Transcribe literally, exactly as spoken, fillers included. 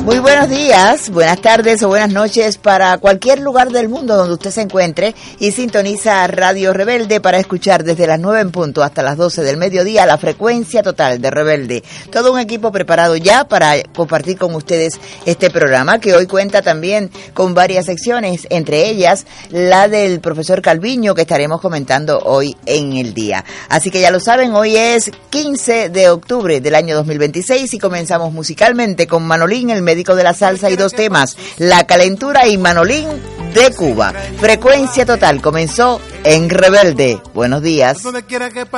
Muy buenos días, buenas tardes o buenas noches para cualquier lugar del mundo donde usted se encuentre y sintoniza Radio Rebelde para escuchar desde las nueve en punto hasta las doce del mediodía la frecuencia total de Rebelde. Todo un equipo preparado ya para compartir con ustedes este programa que hoy cuenta también con varias secciones, entre ellas la del profesor Calviño que estaremos comentando hoy en el día. Así que ya lo saben, hoy es quince de octubre del año dos mil veintiséis y comenzamos musicalmente con Manolín, el médico de la salsa, y dos temas, La Calentura y Manolín de Cuba. Frecuencia total comenzó en Rebelde. Buenos días.